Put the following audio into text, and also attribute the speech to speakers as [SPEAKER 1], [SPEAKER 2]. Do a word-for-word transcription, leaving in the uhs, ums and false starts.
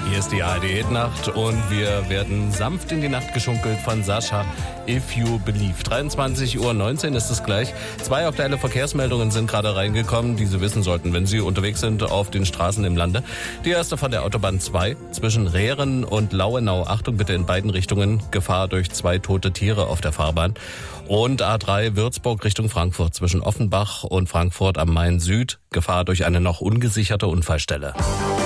[SPEAKER 1] Hier ist die A R D-Nacht und wir werden sanft in die Nacht geschunkelt von Sascha, If You Believe. dreiundzwanzig Uhr neunzehn ist es gleich. Zwei aktuelle Verkehrsmeldungen sind gerade reingekommen, die Sie wissen sollten, wenn Sie unterwegs sind auf den Straßen im Lande. Die erste von der Autobahn zwei zwischen Rehren und Lauenau. Achtung bitte in beiden Richtungen. Gefahr durch zwei tote Tiere auf der Fahrbahn. Und A drei Würzburg Richtung Frankfurt zwischen Offenbach und Frankfurt am Main Süd. Gefahr durch eine noch ungesicherte Unfallstelle.